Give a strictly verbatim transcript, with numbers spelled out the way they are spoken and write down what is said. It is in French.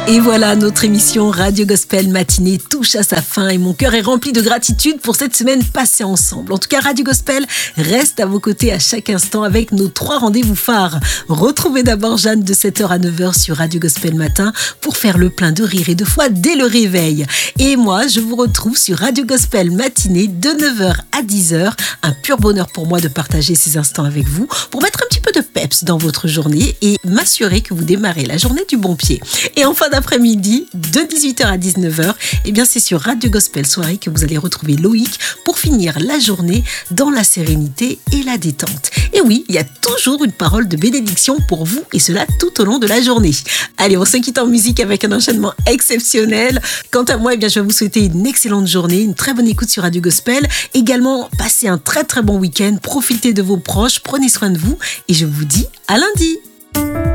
Et voilà, notre émission Radio Gospel Matinée touche à sa fin et mon cœur est rempli de gratitude pour cette semaine passée ensemble. En tout cas, Radio Gospel reste à vos côtés à chaque instant avec nos trois rendez-vous phares. Retrouvez d'abord Jeanne de sept heures à neuf heures sur Radio Gospel Matin pour faire le plein de rire et de foi dès le réveil. Et moi, je vous retrouve sur Radio Gospel Matinée de neuf heures à dix heures. Un pur bonheur pour moi de partager ces instants avec vous pour mettre un petit peu de peps dans votre journée et m'assurer que vous démarrez la journée du bon pied. Et en fin d'après-midi, de dix-huit heures à dix-neuf heures, eh bien c'est sur Radio Gospel Soirée que vous allez retrouver Loïc pour finir la journée dans la sérénité et la détente. Et oui, il y a toujours une parole de bénédiction pour vous et cela tout au long de la journée. Allez, on se quitte en musique avec un enchaînement exceptionnel. Quant à moi, eh bien je vais vous souhaiter une excellente journée, une très bonne écoute sur Radio Gospel. Également, passez un très très bon week-end, profitez de vos proches, prenez soin de vous et je vous dis à lundi.